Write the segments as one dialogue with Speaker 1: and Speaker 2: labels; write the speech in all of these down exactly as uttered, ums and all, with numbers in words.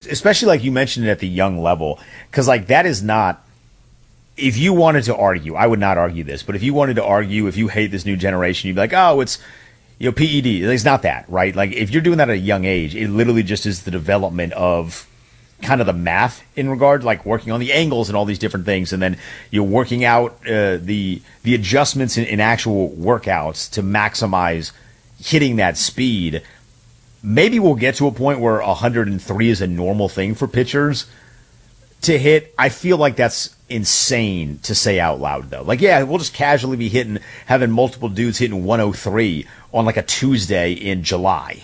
Speaker 1: especially like you mentioned it at the young level, because like that is not. If you wanted to argue, I would not argue this, but if you wanted to argue, if you hate this new generation, you'd be like, oh, it's, you know, P E D. It's not that, right? Like, if you're doing that at a young age, it literally just is the development of kind of the math in regard, like working on the angles and all these different things, and then you're working out uh, the the adjustments in, in actual workouts to maximize hitting that speed. Maybe we'll get to a point where one hundred three is a normal thing for pitchers to hit. I feel like that's insane to say out loud, though. Like, yeah, we'll just casually be hitting, having multiple dudes hitting one oh three on like a Tuesday in July.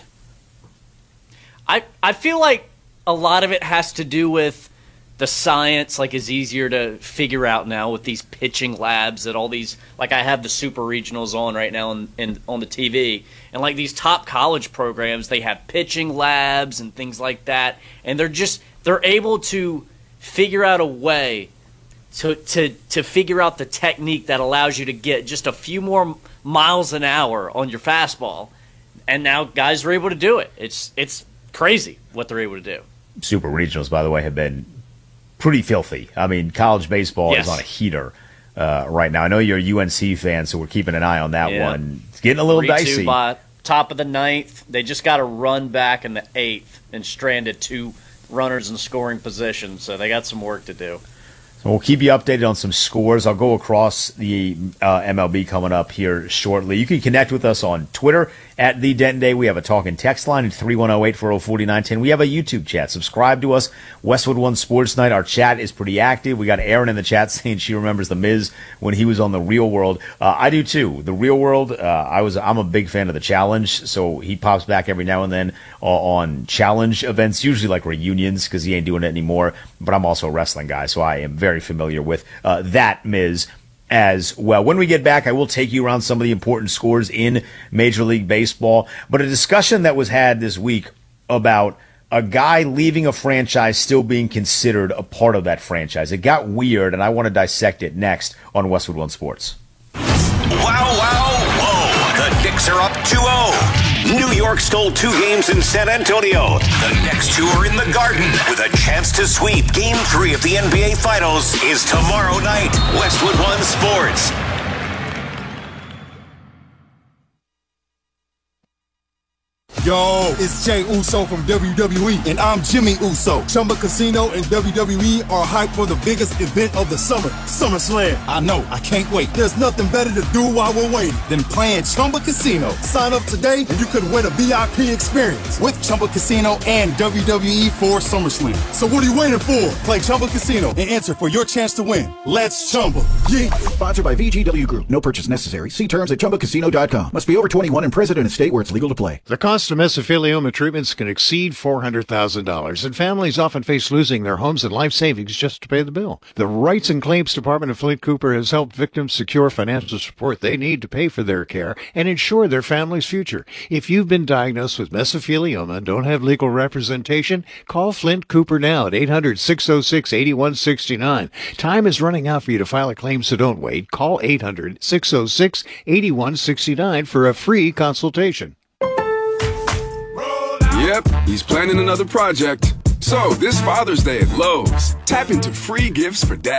Speaker 2: I I feel like a lot of it has to do with the science, like, is easier to figure out now with these pitching labs and all these, like, I have the super regionals on right now in, in, on the T V, and like these top college programs, they have pitching labs and things like that, and they're just, they're able to figure out a way to to to figure out the technique that allows you to get just a few more miles an hour on your fastball, and now guys are able to do it. It's it's crazy what they're able to do.
Speaker 1: Super regionals, by the way, have been pretty filthy. I mean, college baseball yes. is on a heater uh, right now. I know you're a U N C fan, so we're keeping an eye on that yeah. one. It's getting a little three dicey.
Speaker 2: By top of the ninth, they just got a run back in the eighth and stranded two runners in scoring position, so they got some work to do.
Speaker 1: So we'll keep you updated on some scores. I'll go across the uh, M L B coming up here shortly. You can connect with us on Twitter at The Denton Day. We have a talk and text line at three one zero, eight four zero, four nine one zero. We have a YouTube chat. Subscribe to us, Westwood One Sports Night. Our chat is pretty active. We got Erin in the chat saying she remembers The Miz when he was on The Real World. Uh, I do too. The Real World, uh, I was, I'm a big fan of The Challenge, so he pops back every now and then uh, on challenge events, usually like reunions because he ain't doing it anymore. But I'm also a wrestling guy, so I am very familiar with uh, that Miz as well. When we get back, I will take you around some of the important scores in Major League Baseball, but a discussion that was had this week about a guy leaving a franchise still being considered a part of that franchise. It got weird, and I want to dissect it next on Westwood One Sports.
Speaker 3: Wow, wow, whoa. The Knicks are up two oh. New York stole two games in San Antonio. The next two are in the Garden with a chance to sweep. Game three of the N B A Finals is tomorrow night. Westwood One Sports.
Speaker 4: Yo, it's Jay Uso from W W E, and I'm Jimmy Uso. Chumba Casino and W W E are hyped for the biggest event of the summer, SummerSlam. I know, I can't wait. There's nothing better to do while we're waiting than playing Chumba Casino. Sign up today and you could win a V I P experience with Chumba Casino and W W E for SummerSlam. So what are you waiting for? Play Chumba Casino and enter for your chance to win. Let's Chumba. Yeah.
Speaker 5: Sponsored by V G W Group. No purchase necessary. See terms at chumba casino dot com. Must be over twenty-one and present in a state where it's legal to play.
Speaker 6: The cost of mesothelioma treatments can exceed four hundred thousand dollars, and families often face losing their homes and life savings just to pay the bill. The Rights and Claims Department of Flint Cooper has helped victims secure financial support they need to pay for their care and ensure their family's future. If you've been diagnosed with mesothelioma and don't have legal representation, call Flint Cooper now at eight hundred, six oh six, eight one six nine. Time is running out for you to file a claim, so don't wait. Call eight hundred, six oh six, eight one six nine for a free consultation.
Speaker 7: Yep, he's planning another project. So, this Father's Day at Lowe's, tap into free gifts for dad.